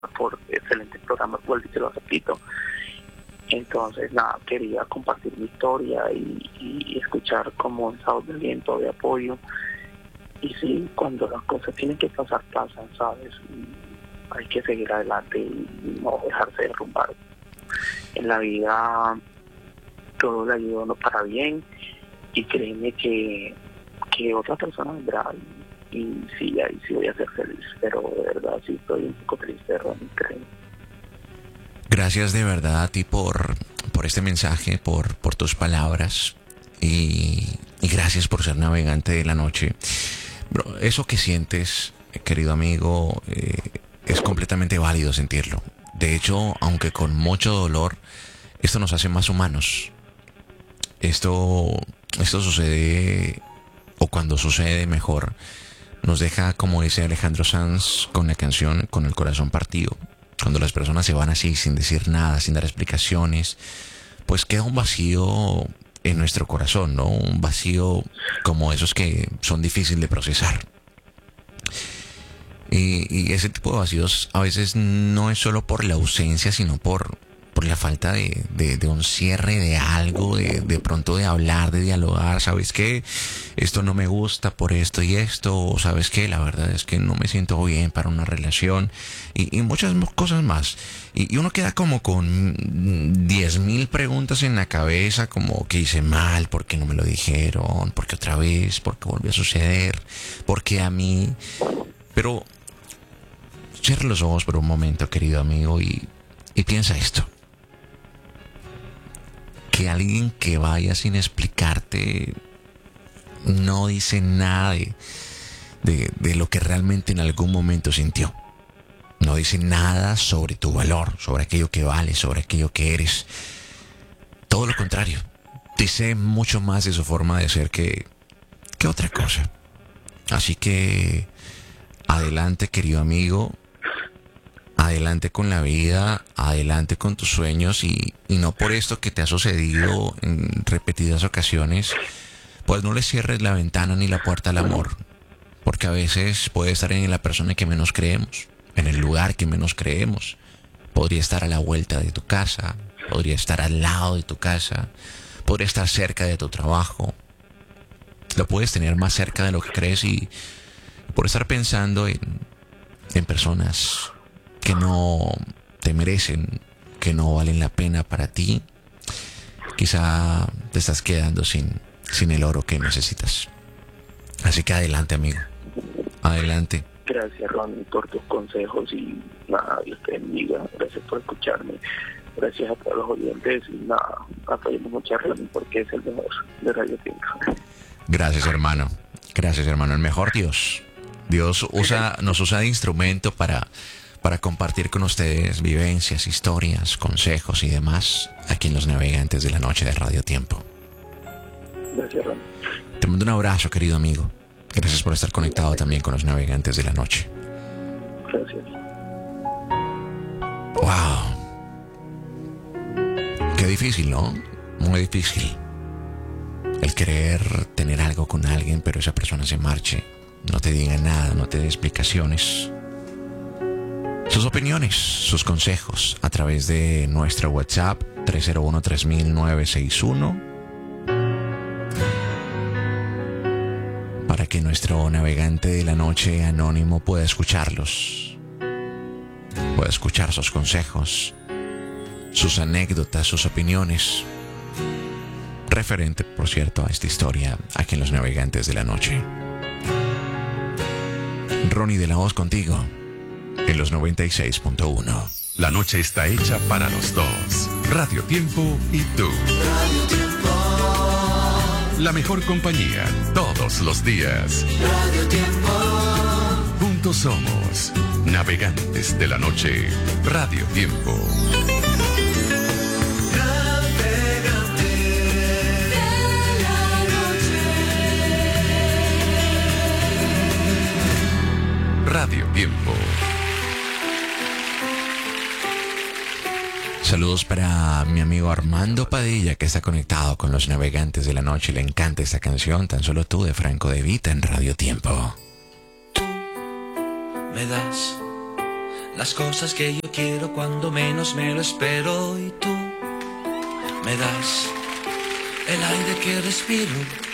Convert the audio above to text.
por excelente programa, vuelvo y te lo repito. Entonces, nada, quería compartir mi historia y escuchar como un sabor de aliento, de apoyo. Y sí, cuando las cosas tienen que pasar, pasan, ¿sabes? Y hay que seguir adelante y no dejarse derrumbar. En la vida todo le ayuda a uno para bien, y créeme que otra persona vendrá y sí, ahí sí voy a ser feliz, pero de verdad sí estoy un poco triste, Ronnie, créeme. Gracias de verdad a ti por este mensaje, por tus palabras, y gracias por ser navegante de la noche. Bro, eso que sientes, querido amigo, es completamente válido sentirlo. De hecho, aunque con mucho dolor, esto nos hace más humanos. Esto sucede, o cuando sucede mejor, nos deja, como dice Alejandro Sanz con la canción, con el corazón partido. Cuando las personas se van así, sin decir nada, sin dar explicaciones, pues queda un vacío en nuestro corazón, ¿no? Un vacío como esos que son difíciles de procesar. Y ese tipo de vacíos a veces no es solo por la ausencia, sino por la falta de un cierre de algo, de pronto de hablar, de dialogar. ¿Sabes qué? Esto no me gusta por esto y esto. O ¿sabes qué? La verdad es que no me siento bien para una relación. Y muchas cosas más. Y uno queda como con 10,000 preguntas en la cabeza, como ¿qué hice mal? ¿Por qué no me lo dijeron? ¿Por qué otra vez? ¿Por qué volvió a suceder? ¿Por qué a mí? Pero cierra los ojos por un momento, querido amigo, y piensa esto. Que alguien que vaya sin explicarte no dice nada de lo que realmente en algún momento sintió. No dice nada sobre tu valor, sobre aquello que vales, sobre aquello que eres. Todo lo contrario. Dice mucho más de su forma de ser que otra cosa. Así que adelante, querido amigo. Adelante con la vida, adelante con tus sueños, y no por esto que te ha sucedido en repetidas ocasiones, pues no le cierres la ventana ni la puerta al amor, porque a veces puede estar en la persona que menos creemos, en el lugar que menos creemos. Podría estar a la vuelta de tu casa, podría estar al lado de tu casa, podría estar cerca de tu trabajo. Lo puedes tener más cerca de lo que crees, y por estar pensando en personas que no te merecen, que no valen la pena para ti, quizá te estás quedando sin el oro que necesitas. Así que adelante, amigo, adelante. Gracias, Ronnie, por tus consejos, y nada, Dios te bendiga. Gracias por escucharme. Gracias a todos los oyentes, y nada, apoyemos mucho a Ronnie porque es el mejor de Radio Tiempo. Gracias, hermano. Gracias, hermano. El mejor Dios. Dios nos usa de instrumento para compartir con ustedes vivencias, historias, consejos y demás aquí en Los Navegantes de la Noche de Radio Tiempo. Gracias, Ron. Te mando un abrazo, querido amigo. Gracias por estar conectado también con Los Navegantes de la Noche. Gracias. Wow. Qué difícil, ¿no? Muy difícil. El querer tener algo con alguien, pero esa persona se marche, no te diga nada, no te dé explicaciones. Sus opiniones, sus consejos a través de nuestro WhatsApp 301-3961, para que nuestro navegante de la noche anónimo pueda escucharlos, pueda escuchar sus consejos, sus anécdotas, sus opiniones, referente, por cierto, a esta historia aquí en Los Navegantes de la Noche. Ronnie de la Voz contigo en los 96.1. La noche está hecha para los dos. Radio Tiempo y tú. Radio Tiempo. La mejor compañía todos los días. Radio Tiempo. Juntos somos Navegantes de la Noche. Radio Tiempo. Radio Tiempo. Saludos para mi amigo Armando Padilla, que está conectado con Los Navegantes de la Noche. Le encanta esta canción, Tan Solo Tú, de Franco De Vita, en Radio Tiempo. Me das las cosas que yo quiero cuando menos me lo espero y tú me das el aire que respiro.